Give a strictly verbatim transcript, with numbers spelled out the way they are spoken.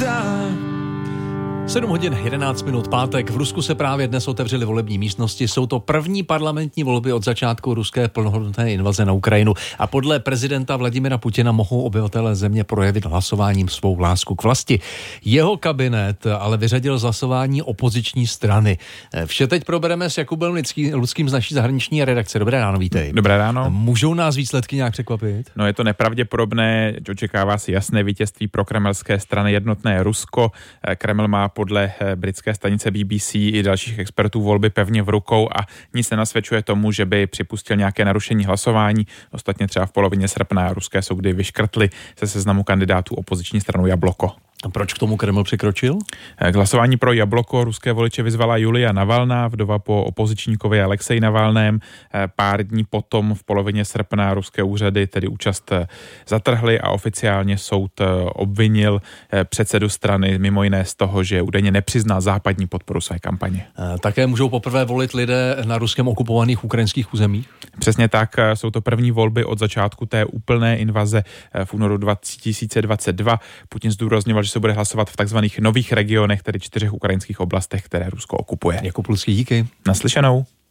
sedm hodin jedenáct minut pátek. V Rusku se právě dnes otevřely volební místnosti. Jsou to první parlamentní volby od začátku ruské plnohodnotné invaze na Ukrajinu. A podle prezidenta Vladimira Putina mohou obyvatelé země projevit hlasováním svou lásku k vlasti. Jeho kabinet ale vyřadil z hlasování opoziční strany. Vše teď probereme s Jakubem Ludským z naší zahraniční redakce. Dobré ráno, vítej. Dobré ráno. Můžou nás výsledky nějak překvapit? No, je to nepravděpodobné. Očekává se jasné vítězství pro kremelské strany Jednotné Rusko. Kreml má podle britské stanice B B C i dalších expertů volby pevně v rukou a nic nenasvědčuje tomu, že by připustil nějaké narušení hlasování. Ostatně třeba v polovině srpna ruské soudy vyškrtly ze seznamu kandidátů opoziční stranu Jabloko. A proč k tomu Kreml přikročil? K hlasování pro Jabloko ruské voliče vyzvala Julia Navalná, vdova po opozičníkovi Alexeji Navalném. Pár dní potom v polovině srpna ruské úřady tedy účast zatrhly a oficiálně soud obvinil předsedu strany mimo jiné z toho, že údajně nepřiznal západní podporu své kampaně. Také můžou poprvé volit lidé na ruskem okupovaných ukrajinských územích? Přesně tak, jsou to první volby od začátku té úplné invaze v únoru dva tisíce dvacet dva. Putin zdůrazňoval, že se bude hlasovat v takzvaných nových regionech, tedy čtyřech ukrajinských oblastech, které Rusko okupuje. Jakub Luský, díky. Naslyšenou.